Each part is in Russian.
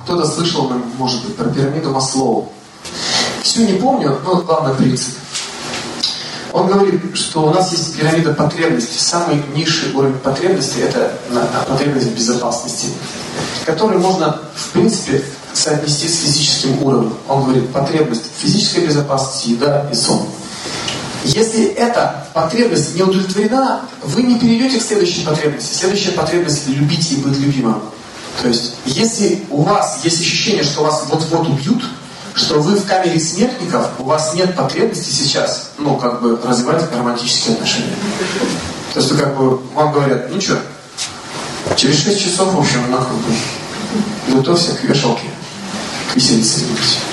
Кто-то слышал, может быть, про пирамиду Маслоу. Всю не помню, но главный принцип. Он говорит, что у нас есть пирамида потребностей. Самый низший уровень потребностей – это потребность в безопасности, которую можно, в принципе, соотнести с физическим уровнем. Он говорит, потребность физической безопасности, еда и сон. Если эта потребность не удовлетворена, вы не перейдете к следующей потребности. Следующая потребность – любить и быть любимым. То есть, если у вас есть ощущение, что вас вот-вот убьют, что вы в камере смертников, у вас нет потребности сейчас, развивать романтические отношения. То есть, вам говорят, ну что, через 6 часов, в общем, готовься к вешалке, к виселице.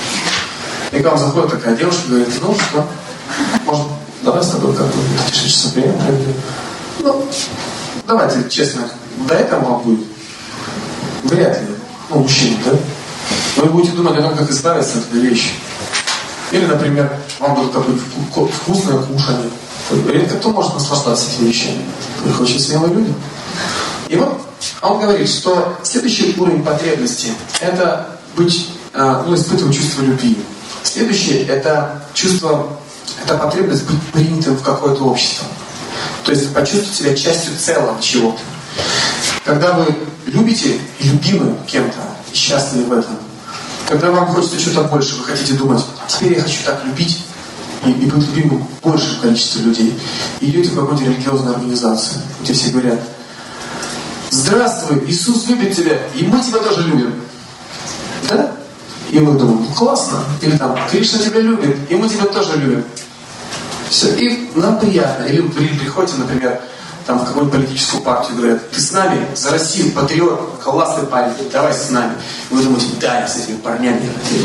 И к вам заходит такая девушка и говорит, ну что, может, давай с тобой эти 6 часов время проведем. Давайте, честно, до этого вам будет вряд ли, мужчина, да? Вы будете думать о том, как избавиться от этой вещи. Или, например, вам будут какое-то вкусное кушание. Редко кто может наслаждаться этими вещами. Только очень смелые люди. И вот он говорит, что следующий уровень потребности – это испытывать чувство любви. Следующее – это потребность быть принятым в какое-то общество. То есть почувствовать себя частью целого чего-то. Когда вы любите и любимы кем-то, и счастливы в этом, когда вам хочется что-то больше, вы хотите думать, теперь я хочу так любить и быть любимым большим количеством людей. И идете в какую-то религиозную организацию, где все говорят, здравствуй, Иисус любит тебя, и мы тебя тоже любим. Да? И мы думаем, классно. Или там, Кришна тебя любит, и мы тебя тоже любим. Все, и нам приятно. Или вы приходите, например, в какую-нибудь политическую партию, говорят, ты с нами, за Россию, патриот, классный парень, давай с нами. И вы думаете, да, я с этими парнями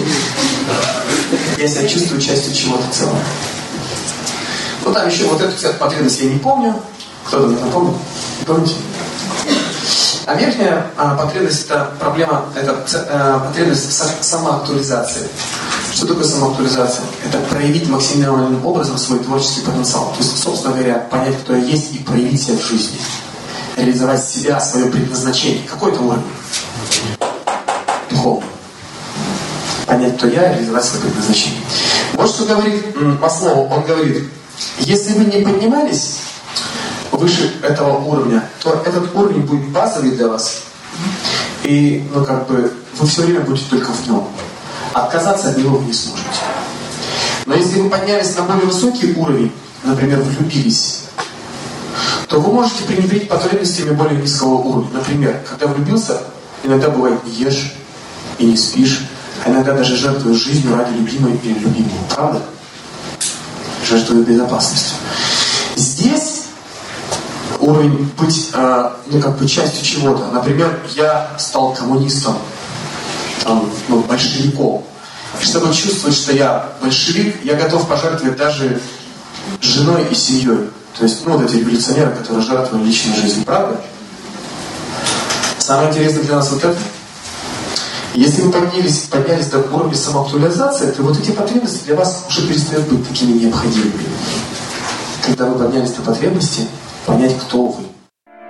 я себя чувствую частью чего-то целого. Там еще эту потребность я не помню. Кто-то мне напомнит? Не помните? А верхняя потребность – это потребность самоактуализации. Что такое самоактуализация? Это проявить максимальным образом свой творческий потенциал. То есть, собственно говоря, понять, кто я есть, и проявить себя в жизни. Реализовать себя, свое предназначение. Какой-то уровень. Духовный. Понять, кто я, и реализовать свое предназначение. Вот что говорит Маслоу. Он говорит, если вы не поднимались выше этого уровня, то этот уровень будет базовый для вас. И, вы все время будете только в нем. Отказаться от него вы не сможете. Но если вы поднялись на более высокий уровень, например, влюбились, то вы можете пренебречь потребностями более низкого уровня. Например, когда влюбился, иногда бывает не ешь и не спишь, а иногда даже жертвуешь жизнью ради любимой или любимого. Правда? Жертвуешь безопасностью. Здесь уровень быть частью чего-то. Например, я стал коммунистом, большевиком. И чтобы чувствовать, что я большевик, я готов пожертвовать даже женой и семьей. То есть, эти революционеры, которые жертвовали личной жизнью. Правда? Самое интересное для нас это. Если вы поднялись до уровня самоактуализации, то эти потребности для вас уже перестают быть такими необходимыми. Когда вы поднялись до потребности, понять, кто вы.